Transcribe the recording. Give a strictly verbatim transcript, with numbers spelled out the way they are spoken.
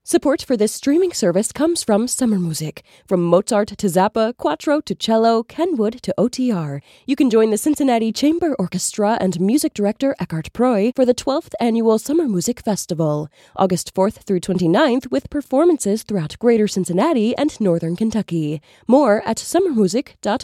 Support for this streaming service comes from Summer Music. From Mozart to Zappa, Quattro to cello, Kenwood to O T R. You can join the Cincinnati Chamber Orchestra and music director Eckhart Proy for the twelfth Annual Summer Music Festival, August fourth through twenty-ninth, with performances throughout Greater Cincinnati and Northern Kentucky. More at summer music dot